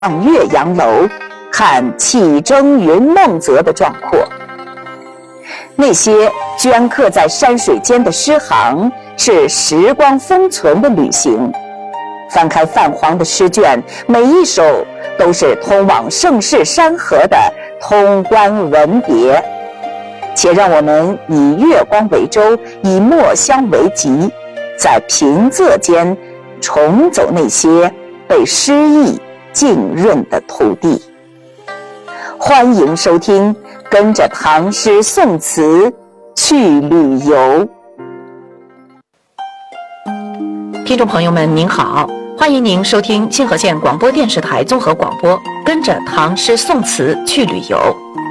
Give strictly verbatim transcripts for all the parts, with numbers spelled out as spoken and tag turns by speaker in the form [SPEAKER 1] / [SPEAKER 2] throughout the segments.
[SPEAKER 1] 望岳阳楼，看气蒸云梦泽的壮阔。那些镌刻在山水间的诗行，是时光封存的旅行。翻开泛黄的诗卷，每一首都是通往盛世山河的通关文别。且让我们以月光为舟，以墨香为笈，在平仄间重走那些被诗意浸润的土地。欢迎收听，跟着唐诗宋词去旅游。
[SPEAKER 2] 听众朋友们您好，欢迎您收听清河县广播电视台综合广播，跟着唐诗宋词去旅游。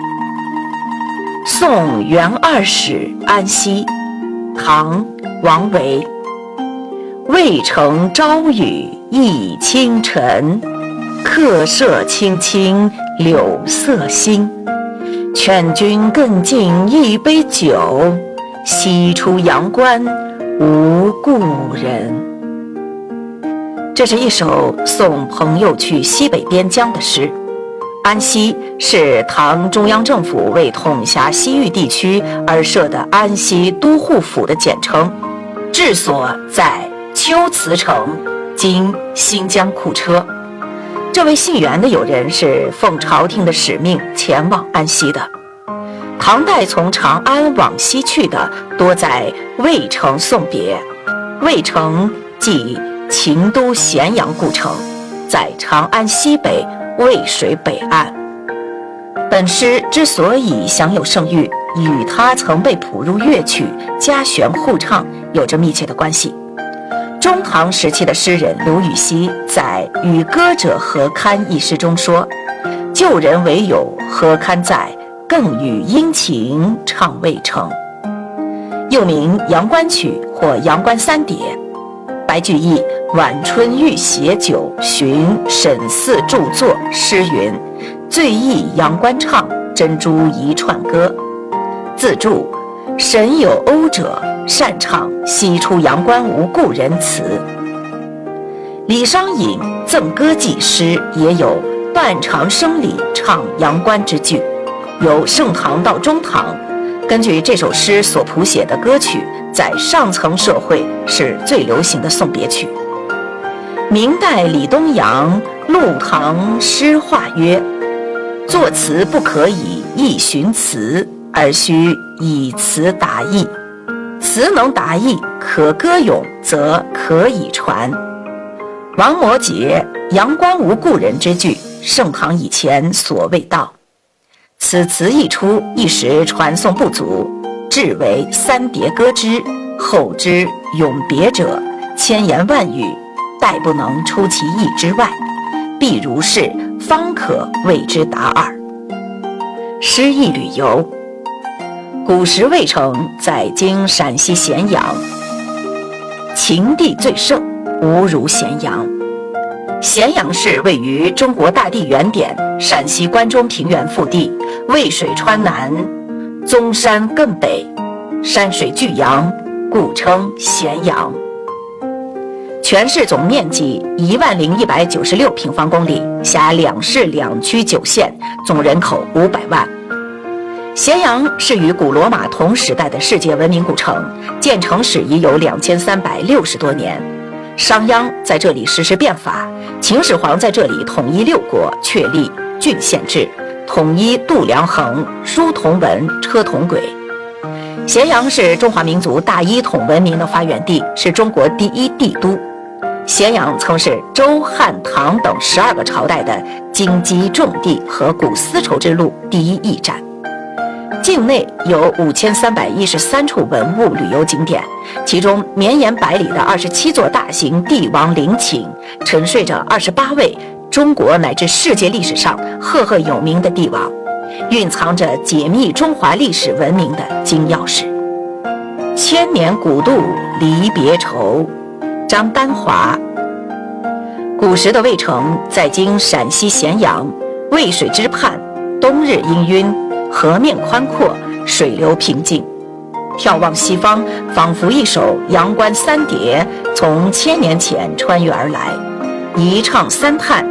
[SPEAKER 2] 宋元二使安西，唐·王维。渭城朝雨浥轻尘，客舍青青柳色新。劝君更尽一杯酒，西出阳关无故人。这是一首送朋友去西北边疆的诗。安西是唐中央政府为统辖西域地区而设的安西都护府的简称，治所在龟兹城，今新疆库车。这位姓袁的友人是奉朝廷的使命前往安西的。唐代从长安往西去的多在渭城送别，渭城即秦都咸阳故城，在长安西北渭水北岸。本诗之所以享有盛誉，与他曾被谱入乐曲、家弦互唱有着密切的关系。中唐时期的诗人刘禹锡在《与歌者何堪》一诗中说：“旧人唯有何堪在，更与殷勤唱渭城。”又名《阳关曲》或《阳关三叠》。白居易《晚春遇携酒寻沈四著作》诗云：“醉忆阳关唱，珍珠一串歌。”自注：沈有讴者，擅唱西出阳关无故人词。李商隐《赠歌记》诗也有断肠声里唱阳关之句。由盛唐到中唐，根据这首诗所谱写的歌曲，在上层社会是最流行的送别曲。明代李东阳《陆唐诗话》曰：“作词不可以意寻词，而须以词达意。词能达意，可歌咏，则可以传。”王摩诘《阳关无故人》之句，盛唐以前所未到。此词一出，一时传颂不足，至为三叠歌之，后之咏别者，千言万语，殆不能出其意之外，必如是，方可谓之达耳。诗意旅游。古时渭城在今陕西咸阳，秦地最盛，无如咸阳。咸阳市位于中国大地原点陕西关中平原腹地，渭水川南，宗山艮北，山水巨阳，故称咸阳。全市总面积一万零一百九十六平方公里，辖两市两区九县，总人口五百万。咸阳是与古罗马同时代的世界文明古城，建成史已有两千三百六十多年。商鞅在这里实施变法，秦始皇在这里统一六国，确立郡县制，统一度量衡，书同文，车同轨。咸阳是中华民族大一统文明的发源地，是中国第一帝都。咸阳曾是周、汉、唐等十二个朝代的京畿重地和古丝绸之路第一驿站。境内有五千三百一十三处文物旅游景点，其中绵延百里的二十七座大型帝王陵寝，沉睡着二十八位中国乃至世界历史上赫赫有名的帝王，蕴藏着解密中华历史文明的金钥匙。千年古渡离别愁，张丹华。古时的渭城在今陕西咸阳，渭水之畔，冬日氤氲，河面宽阔，水流平静。眺望西方，仿佛一首阳关三叠从千年前穿越而来，一唱三叹，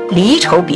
[SPEAKER 2] 离愁别